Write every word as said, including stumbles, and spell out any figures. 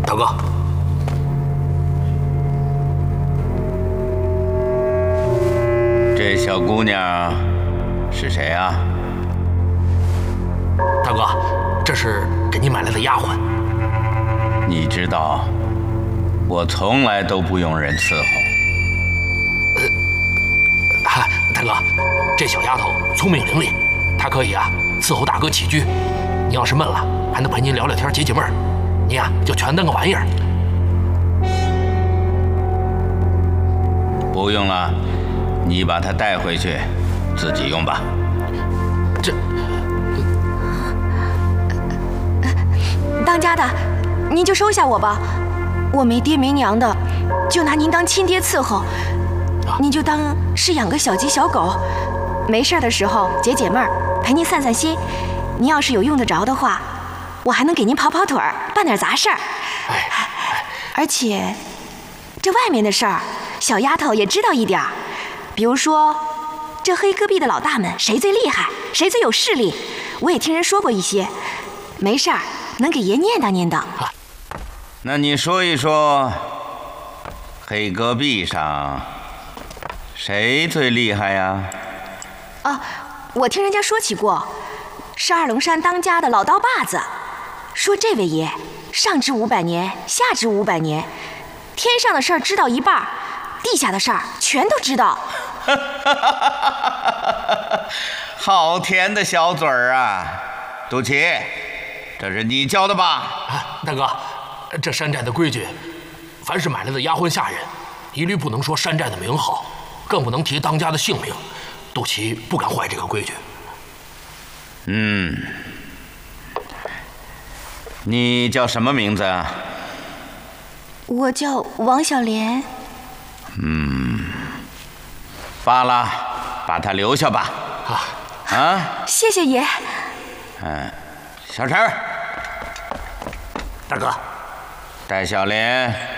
大哥， 这小姑娘是谁啊？ 大哥，这是给你买来的丫鬟。 你知道，我从来都不用人伺候。 哈、呃，大哥，这小丫头聪明伶俐，她可以啊伺候大哥起居。你要是闷了，还能陪您聊聊天解解闷儿。你呀、啊、就全当个玩意儿。 不用了，你把她带回去，自己用吧。 这， 当家的，您就收下我吧，我没爹没娘的，就拿您当亲爹伺候。您就当是养个小鸡小狗，没事的时候解解闷儿，陪您散散心。您要是有用得着的话，我还能给您跑跑腿儿，办点杂事儿。而且，这外面的事儿，小丫头也知道一点儿。比如说，这黑戈壁的老大们谁最厉害，谁最有势力，我也听人说过一些。没事儿，能给爷念叨念叨。 那你说一说，黑戈壁上谁最厉害呀？ 啊，我听人家说起过，是二龙山当家的老刀把子，说这位爷上知五百年，下知五百年，天上的事儿知道一半，地下的事儿全都知道。 好甜的小嘴儿啊！杜琪，这是你教的吧？ 啊，大哥，这山寨的规矩，凡是买来的丫鬟下人，一律不能说山寨的名号，更不能提当家的姓名。杜琪不敢坏这个规矩。 嗯，你叫什么名字啊？ 我叫王小莲。 嗯，罢了，把她留下吧。 啊啊！ 谢谢爷。 嗯，小陈， 大哥， 带小莲